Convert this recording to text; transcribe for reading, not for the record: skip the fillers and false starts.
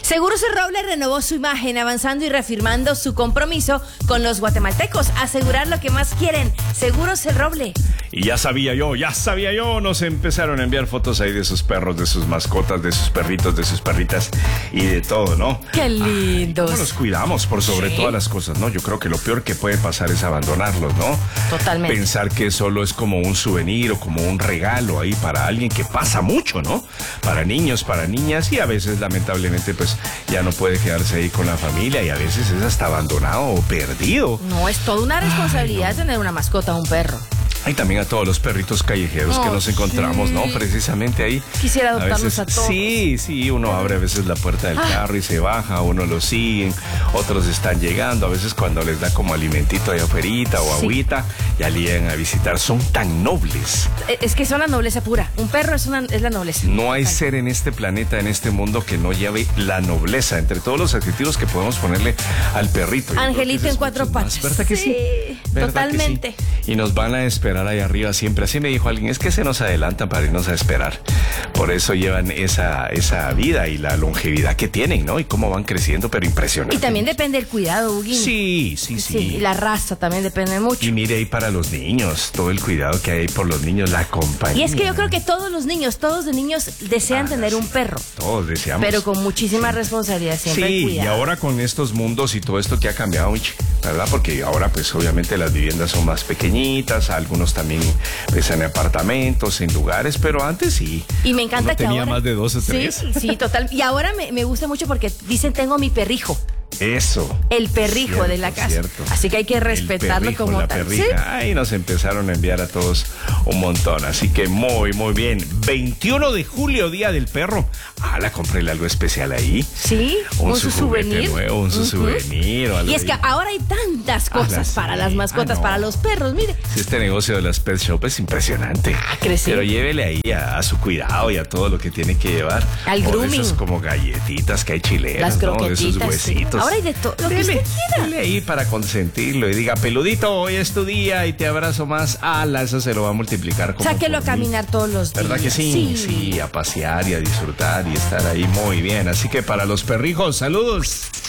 Seguros El Roble renovó su imagen, avanzando y reafirmando su compromiso con los guatemaltecos. Asegurar lo que más quieren. Seguros El Roble. Y ya sabía yo, nos empezaron a enviar fotos ahí de sus perros, de sus mascotas, de sus perritos, de sus perritas y de todo, ¿no? Qué lindos. ¿Cómo los cuidamos por sobre todas las cosas, no? Yo creo que lo peor que puede pasar es abandonarlos, ¿no? Totalmente. Pensar que solo es como un souvenir o como un regalo ahí para alguien, que pasa mucho, ¿no? Para niños, para niñas, y a veces lamentablemente pues ya no puede quedarse ahí con la familia y a veces es hasta abandonado o perdido. No, es toda una responsabilidad tener una mascota, un perro. Y también a todos los perritos callejeros que nos encontramos, ¿no? Precisamente ahí. Quisiera adoptarlos a todos. Sí, uno abre a veces la puerta del carro y se baja, uno los siguen, otros están llegando, a veces cuando les da como alimentito allá afuera o agüita, ya llegan a visitar. Son tan nobles. Es que son la nobleza pura. Un perro es la nobleza. No hay ser en este planeta, en este mundo, que no lleve la nobleza, entre todos los adjetivos que podemos ponerle al perrito. Angelito en cuatro patas. ¿Verdad que sí? Totalmente. Que sí? Y nos van a esperar ahí arriba siempre. Así me dijo alguien, es que se nos adelantan para irnos a esperar. Por eso llevan esa vida y la longevidad que tienen, ¿no? Y cómo van creciendo, pero impresionante. Y también depende del cuidado, Huguín. Sí. Y la raza también depende mucho. Y mire ahí para los niños, todo el cuidado que hay por los niños, la compañía. Y es que yo creo que todos los niños desean tener un perro. Todos deseamos. Pero con muchísima responsabilidad siempre. Sí, cuidado. Y ahora con estos mundos y todo esto que ha cambiado, ¿verdad? Porque ahora pues obviamente las viviendas son más pequeñitas, algunos también pues en apartamentos, en lugares, pero antes sí. Y me encanta que tenía ahora más de 2 o 3. Sí, total. Y ahora me gusta mucho porque dicen tengo mi perrijo. Eso. El perrijo de la casa. Cierto. Así que hay que respetarlo como la tal. Perrija. ¿Sí? Ahí nos empezaron a enviar a todos un montón. Así que muy bien. 21 de julio, Día del Perro. Cómprele algo especial ahí. Sí, un su souvenir. Nuevo, un su souvenir o algo. Y es que ahora hay tantas cosas para las mascotas, para los perros, mire. Este negocio de las pet shop es impresionante. Pero llévele ahí a su cuidado y a todo lo que tiene que llevar. Al grooming. Esas como galletitas que hay chilenas, las croquetitas, ¿no? De esos huesitos. Sí. Ahora hay de todo lo que usted quiera. Dele ahí para consentirlo y diga, peludito, hoy es tu día y te abrazo más. Eso se lo va a multiplicar como sáquelo a caminar todos los días. ¿Verdad que sí? Sí, a pasear y a disfrutar y estar ahí muy bien. Así que para los perrijos, saludos.